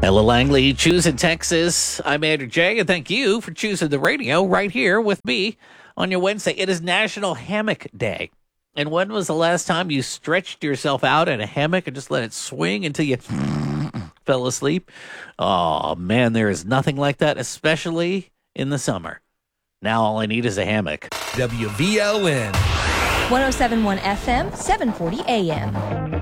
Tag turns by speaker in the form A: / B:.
A: Ella Langley, choosing Texas. I'm Andrew J, and thank you for choosing the radio right here with me on your Wednesday. It is National Hammock Day. And when was the last time you stretched yourself out in a hammock and just let it swing until you fell asleep? Oh, man, there is nothing like that, especially in the summer. Now all I need is a hammock.
B: WVLN
C: 1071 FM, 740 AM.